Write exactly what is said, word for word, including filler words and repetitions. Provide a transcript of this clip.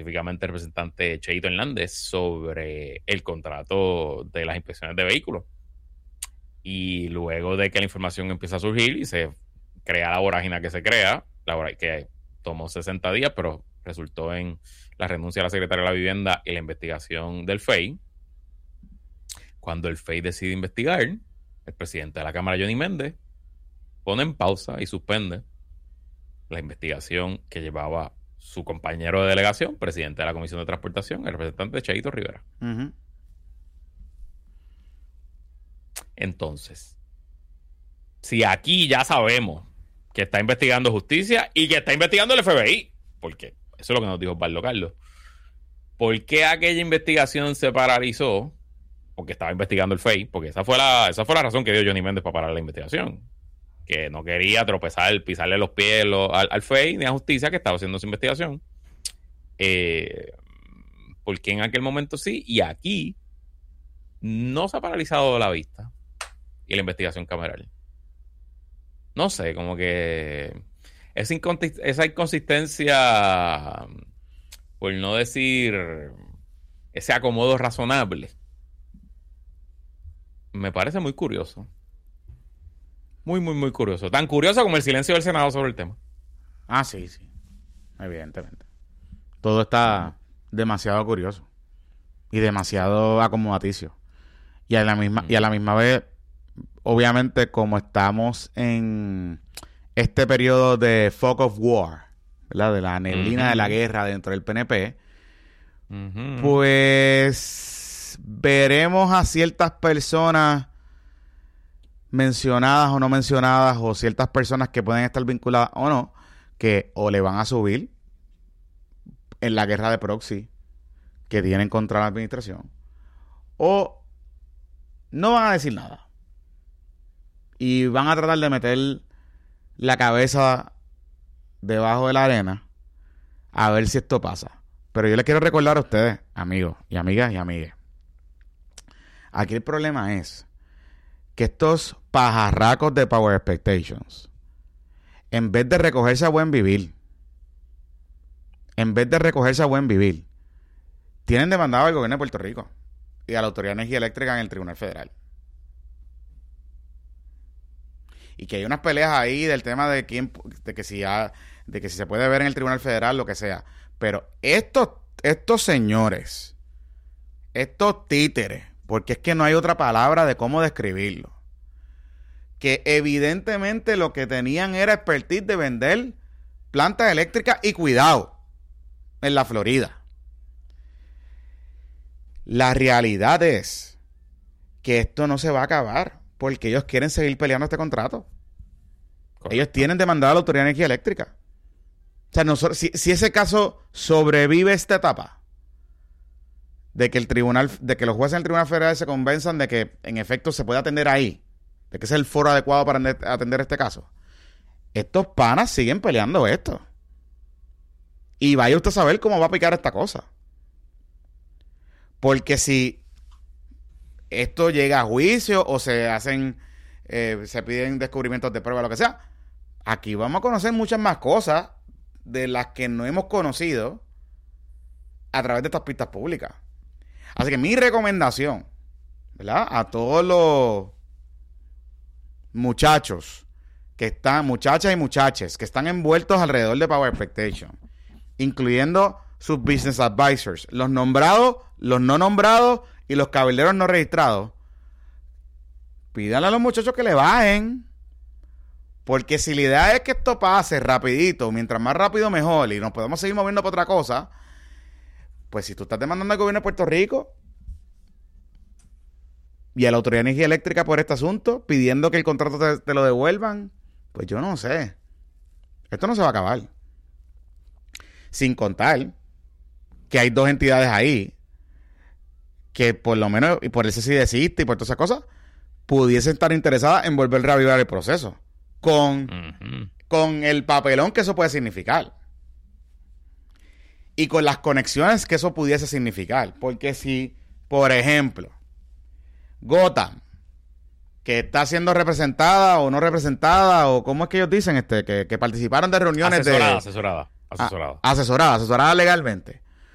específicamente el representante Cheito Hernández, sobre el contrato de las inspecciones de vehículos. Y luego de que la información empieza a surgir y se crea la vorágine que se crea, la vorágine que tomó sesenta días, pero resultó en la renuncia de la secretaria de la Vivienda y la investigación del F E I. Cuando el F E I decide investigar, el presidente de la Cámara, Johnny Méndez, pone en pausa y suspende la investigación que llevaba su compañero de delegación, presidente de la Comisión de Transportación, el representante Cheito Rivera. Uh-huh. Entonces, si aquí ya sabemos que está investigando justicia y que está investigando el F B I, porque eso es lo que nos dijo Osvaldo Carlos, ¿por qué aquella investigación se paralizó? Porque estaba investigando el F E I, porque esa fue la, esa fue la razón que dio Johnny Méndez para parar la investigación, que no quería tropezar, pisarle los pies lo, al, al F E I ni a justicia que estaba haciendo su investigación. Eh, porque en aquel momento sí, y aquí no se ha paralizado la vista y la investigación cameral. No sé, como que esa, inconsist- esa inconsistencia, por no decir ese acomodo razonable, me parece muy curioso. Muy, muy, muy curioso. Tan curioso como el silencio del Senado sobre el tema. Ah, sí, sí. Evidentemente. Todo está demasiado curioso y demasiado acomodaticio. Y a la misma, mm. y a la misma vez, obviamente, como estamos en este periodo de fog of war, ¿verdad? De la neblina uh-huh. de la guerra dentro del P N P, uh-huh. pues veremos a ciertas personas mencionadas o no mencionadas, o ciertas personas que pueden estar vinculadas o no, que o le van a subir en la guerra de proxy que tienen contra la administración, o no van a decir nada y van a tratar de meter la cabeza debajo de la arena a ver si esto pasa. Pero yo les quiero recordar a ustedes, amigos y amigas y amigues, aquí el problema es que estos pajarracos de Power Expectations, en vez de recogerse a buen vivir, en vez de recogerse a buen vivir, tienen demandado al gobierno de Puerto Rico y a la Autoridad de Energía Eléctrica en el Tribunal Federal. Y que hay unas peleas ahí del tema de quién, de que si ha, de que si se puede ver en el Tribunal Federal, lo que sea. Pero estos, estos señores, estos títeres, porque es que no hay otra palabra de cómo describirlo, que evidentemente lo que tenían era expertise de vender plantas eléctricas y cuidado en la Florida. La realidad es que esto no se va a acabar porque ellos quieren seguir peleando este contrato. Correcto. Ellos tienen demandado a la Autoridad de Energía Eléctrica. O sea, nosotros, si, si ese caso sobrevive esta etapa de que el tribunal, de que los jueces del Tribunal Federal se convenzan de que en efecto se puede atender ahí, de que ese es el foro adecuado para atender este caso, estos panas siguen peleando esto. Y vaya usted a saber cómo va a picar esta cosa. Porque si esto llega a juicio o se hacen, eh, se piden descubrimientos de prueba, lo que sea, aquí vamos a conocer muchas más cosas de las que no hemos conocido a través de estas pistas públicas. Así que mi recomendación, ¿verdad?, a todos los muchachos que están, muchachas y muchaches que están envueltos alrededor de Power Expectation, incluyendo sus business advisors, los nombrados, los no nombrados y los cabilderos no registrados, pídanle a los muchachos que le bajen, porque si la idea es que esto pase rapidito, mientras más rápido mejor, y nos podemos seguir moviendo para otra cosa, pues si tú estás demandando al gobierno de Puerto Rico y a la Autoridad de Energía Eléctrica por este asunto, pidiendo que el contrato te, te lo devuelvan, pues yo no sé. Esto no se va a acabar. Sin contar que hay dos entidades ahí que por lo menos, y por el C C I desiste y por todas esas cosas, pudiesen estar interesadas en volver a reavivar el proceso. Con, uh-huh. con el papelón que eso puede significar. Y con las conexiones que eso pudiese significar. Porque si, por ejemplo, Gotham, que está siendo representada o no representada, o cómo es que ellos dicen, este que, que participaron de reuniones asesorada, de... Asesorada, asesorada. A, asesorada, asesorada legalmente.